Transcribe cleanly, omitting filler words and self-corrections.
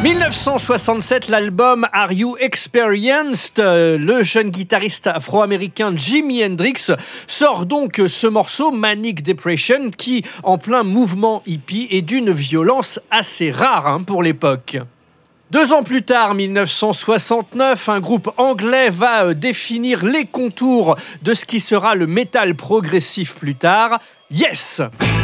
1967, l'album Are You Experienced? Le jeune guitariste afro-américain Jimi Hendrix sort donc ce morceau Manic Depression qui, en plein mouvement hippie, est d'une violence assez rare pour l'époque. 2 ans plus tard, 1969, un groupe anglais va définir les contours de ce qui sera le métal progressif plus tard, Yes!